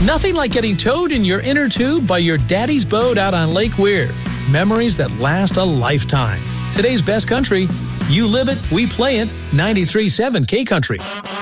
Nothing like getting towed in your inner tube by your daddy's boat out on Lake Weir. Memories that last a lifetime. Today's best country. You live it, we play it. 93.7 K Country.